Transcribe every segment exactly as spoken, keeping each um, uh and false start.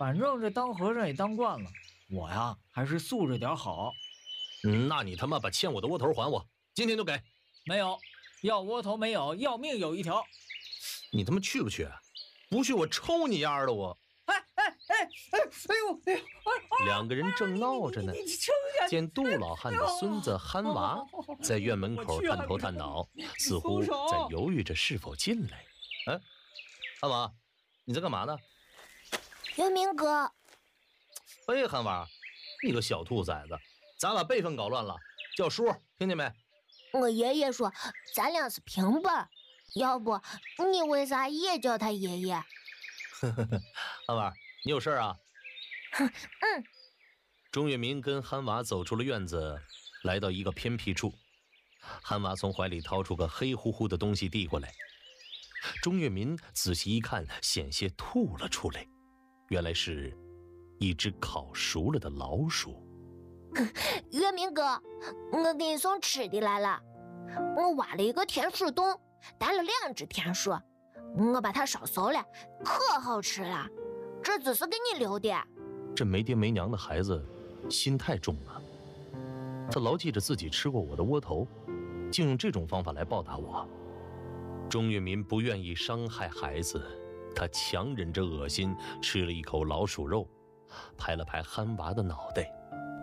反正这当和尚也当惯了，我呀还是素着点好。 嗯，那你他妈把欠我的窝头还我，今天就给。 没有，要窝头没有，要命有一条。 你他妈去不去？不去我抽你丫的我！ 哎哎哎哎哎呦哎呦！ 两个人正闹着呢，见杜老汉的孙子憨娃在院门口探头探脑，似乎在犹豫着是否进来。哎，憨娃，你在干嘛呢？ 元明哥。 哎，憨娃，你个小兔崽子，咱把辈分搞乱了，叫叔，听见没？ 我爷爷说咱俩是平辈，要不你为啥也叫他爷爷？ 憨娃，你有事啊？ 嗯。 钟跃民跟憨娃走出了院子，来到一个偏僻处。憨娃从怀里掏出个黑乎乎的东西递过来，钟跃民仔细一看，险些吐了出来，原来是一只烤熟了的老鼠。 月明哥，我给你送吃的来了。我挖了一个田鼠洞，带了两只田鼠，我把它烧熟了，可好吃了。这只是给你留的。 这没爹没娘的孩子心太重了，他牢记着自己吃过我的窝头，竟用这种方法来报答我。钟跃民不愿意伤害孩子，他强忍着恶心吃了一口老鼠肉，拍了拍憨娃的脑袋。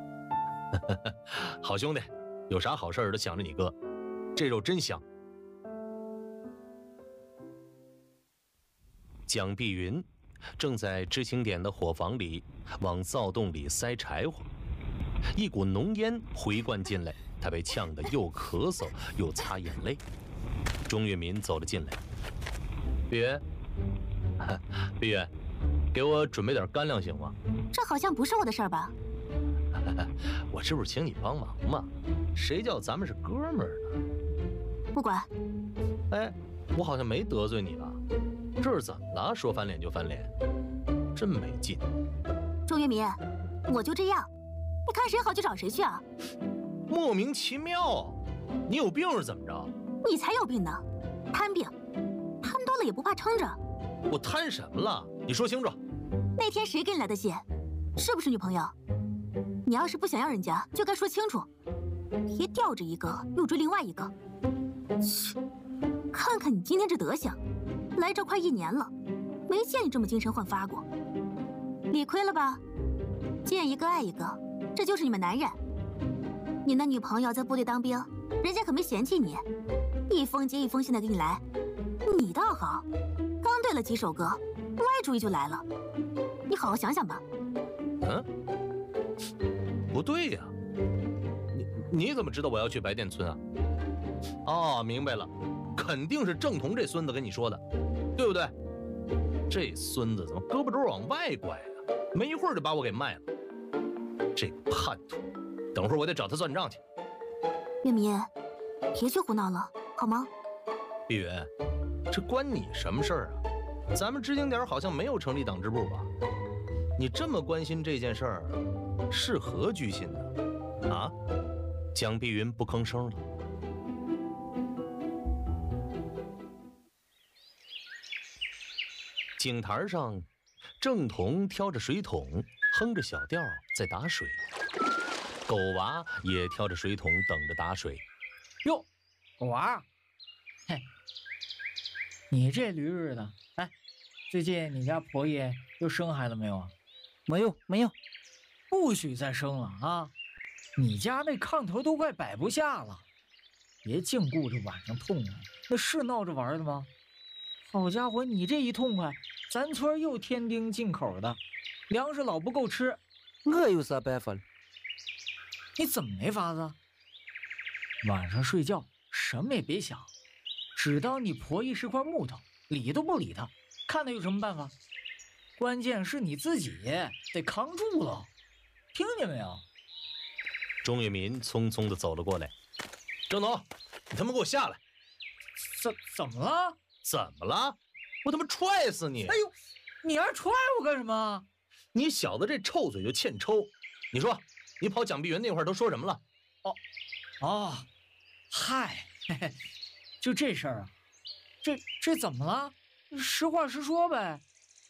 好兄弟，有啥好事都想着你哥，这肉真香。蒋碧云正在知青点的火房里往灶洞里塞柴火，一股浓烟回灌进来，他被呛得又咳嗽又擦眼泪。钟跃民走了进来，碧云，碧云，给我准备点干粮行吗？ 这好像不是我的事儿吧？ 我这不是请你帮忙吗？谁叫咱们是哥们儿呢？ 不管。 哎，我好像没得罪你吧？这是怎么了？说翻脸就翻脸，真没劲。 钟跃民，我就这样，你看谁好就找谁去啊！ 莫名其妙，你有病是怎么着？ 你才有病呢，贪病，贪多了也不怕撑着。 我贪什么了？你说清楚。 那天谁给你来的信？是不是女朋友？你要是不想要人家，就该说清楚，别吊着一个又追另外一个。切，看看你今天这德行，来这快一年了，没见你这么精神焕发过。理亏了吧？见一个爱一个，这就是你们男人。你那女朋友在部队当兵，人家可没嫌弃你，一封接一封信的给你来。你倒好，刚对了几首歌，歪主意就来了。你好好想想吧。 嗯，不对呀，你你怎么知道我要去白店村啊？哦，明白了，肯定是郑彤这孙子跟你说的，对不对？这孙子怎么胳膊肘往外拐啊？没一会儿就把我给卖了，这个叛徒！等会儿我得找他算账去。 月民，别去胡闹了，好吗？ 碧云，这关你什么事儿啊？咱们知青点好像没有成立党支部吧？你这么关心这件事儿，是何居心呢？啊？蒋碧云不吭声了。井台上，郑彤挑着水桶，哼着小调在打水。狗娃也挑着水桶等着打水。 哟，狗娃，嘿，你这驴日的，哎，最近你家婆爷又生孩子没有啊？ 没有，没有， 不许再生了啊！你家那炕头都快摆不下了，别净顾着晚上痛快，那是闹着玩的吗？好家伙，你这一痛快，咱村又添丁进口的，粮食老不够吃。 我有啥办法了？ 你怎么没法子？晚上睡觉什么也别想，只当你婆姨是块木头，理都不理他，看他有什么办法。关键是你自己得扛住了，听见没有？ 钟跃民匆匆地走了过来。郑彤，你他妈给我下来！ 怎怎么了？ 怎么了？我他妈踹死你！ 哎呦，你还踹我干什么？ 你小子这臭嘴就欠抽！你说，你跑蒋碧云那块都说什么了？ 哦，哦，嗨，嘿嘿，就这事儿啊？这这怎么了？实话实说呗。